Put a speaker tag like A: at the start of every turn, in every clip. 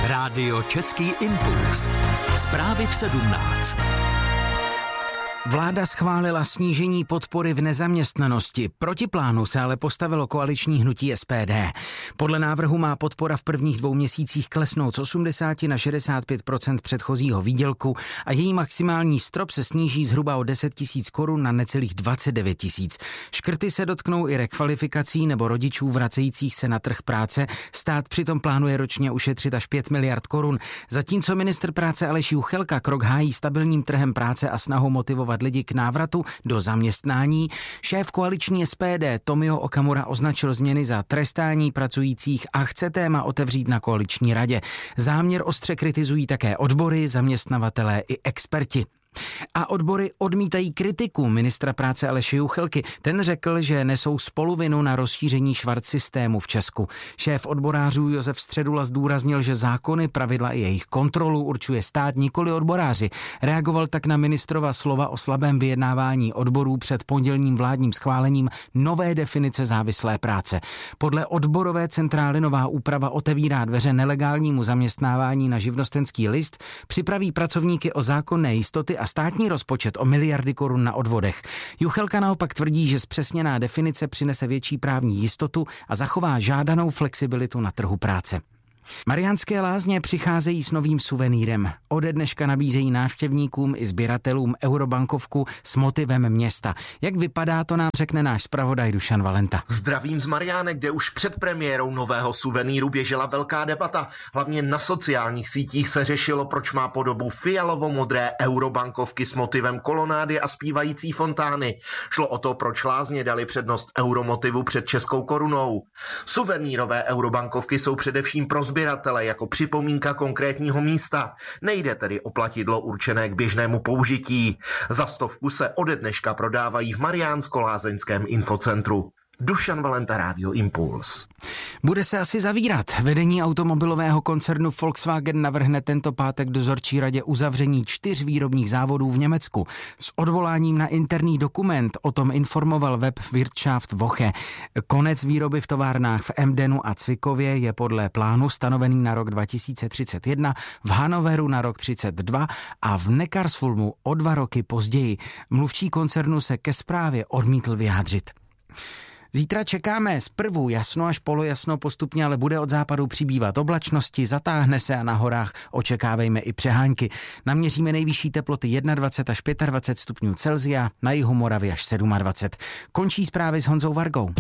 A: Rádio Český impuls. Zprávy v 17.
B: Vláda schválila snížení podpory v nezaměstnanosti. Proti plánu se ale postavilo koaliční hnutí SPD. Podle návrhu má podpora v prvních 2 měsících klesnout z 80 na 65% předchozího výdělku a její maximální strop se sníží zhruba o 10 000 korun na necelých 29 000. Škrty se dotknou i rekvalifikací nebo rodičů vracejících se na trh práce. Stát přitom plánuje ročně ušetřit až 5 miliard korun. Zatímco ministr práce Aleš Juchelka krok hájí stabilním trhem práce a snahou motivovat lidi k návratu do zaměstnání, šéf koaliční SPD Tomio Okamura označil změny za trestání pracujících a chce téma otevřít na koaliční radě. Záměr ostře kritizují také odbory, zaměstnavatelé i experti. A odbory odmítají kritiku ministra práce Aleše Juchelky. Ten řekl, že nesou spoluvinu na rozšíření švart systému v Česku. Šéf odborářů Josef Středula zdůraznil, že zákony, pravidla i jejich kontrolu určuje stát, nikoli odboráři. Reagoval tak na ministrova slova o slabém vyjednávání odborů před pondělním vládním schválením nové definice závislé práce. Podle odborové centrály nová úprava otevírá dveře nelegálnímu zaměstnávání na živnostenský list, připraví pracovníky o zákonné jistoty a státní rozpočet o miliardy korun na odvodech. Juchelka naopak tvrdí, že zpřesněná definice přinese větší právní jistotu a zachová žádanou flexibilitu na trhu práce. Mariánské Lázně přicházejí s novým suvenýrem. Ode dneška nabízejí návštěvníkům i sběratelům eurobankovku s motivem města. Jak vypadá, to nám řekne náš zpravodaj Dušan Valenta.
C: Zdravím z Mariánek, kde už před premiérou nového suvenýru běžela velká debata. Hlavně na sociálních sítích se řešilo, proč má podobu fialovo-modré eurobankovky s motivem kolonády a zpívající fontány. Šlo o to, proč Lázně dali přednost euromotivu před českou korunou. Suvenýrové eurobankovky jsou především pro sběratele jako připomínka konkrétního místa. Nejde tedy o platidlo určené k běžnému použití. Za 100 se ode dneška prodávají v Mariánsko-Lázeňském infocentru. Dušan Valenta, Rádio Impuls.
B: Bude se asi zavírat. Vedení automobilového koncernu Volkswagen navrhne tento pátek dozorčí radě uzavření 4 výrobních závodů v Německu. S odvoláním na interní dokument o tom informoval web Wirtschaft Woche. Konec výroby v továrnách v Emdenu a Cvikově je podle plánu stanovený na rok 2031, v Hannoveru na rok 2032 a v Neckarsulmu o 2 roky později. Mluvčí koncernu se ke zprávě odmítl vyjádřit. Zítra čekáme zprvu jasno až polojasno postupně, ale bude od západu přibývat oblačnosti, zatáhne se a na horách očekávejme i přehánky. Naměříme nejvyšší teploty 21 až 25 stupňů Celsia, na jihu Moravy až 27. Končí zprávy s Honzou Vargou.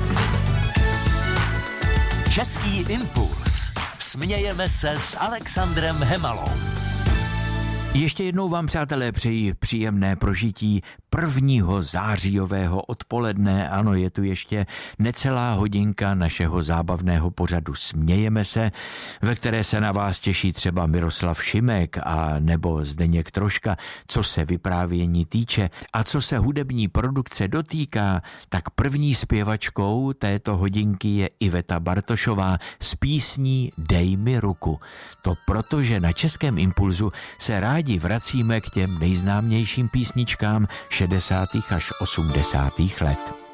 A: Český impuls. Smějeme se s Alexandrem Hemalou.
D: Ještě jednou vám, přátelé, přeji příjemné prožití 1. zářijového odpoledne. Ano, je tu ještě necelá hodinka našeho zábavného pořadu Smějeme se, ve které se na vás těší třeba Miroslav Šimek a nebo Zdeněk Troška, co se vyprávění týče. A co se hudební produkce dotýká, tak první zpěvačkou této hodinky je Iveta Bartošová s písní Dej mi ruku. To proto, že na Českém impulzu se rádi vracíme k těm nejznámějším písničkám 60. až 80. let.